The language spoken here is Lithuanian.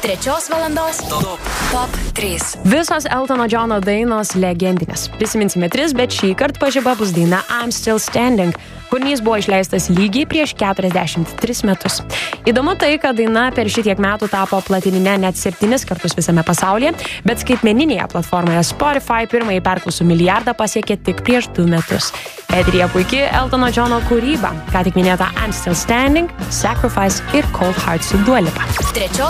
Trečios valandos Top 3. Visos Eltono Johno dainos legendinės. Prisiminsime 3, bet šį kartą pažiba bus daina I'm Still Standing. Kūrinys buvo išleistas lygiai prieš 43 metus. Įdomu tai, kad daina per šitiek metų tapo platininė net 7 kartus visame pasaulyje, bet skaitmeninėje platformoje Spotify pirmąjį perklausų milijardą pasiekė tik prieš 2 metus. Eteryje puikiai Eltono Johno kūryba. Ką tik minėta I'm Still Standing, Sacrifice ir Cold Heart su Dua Lipa. Trečios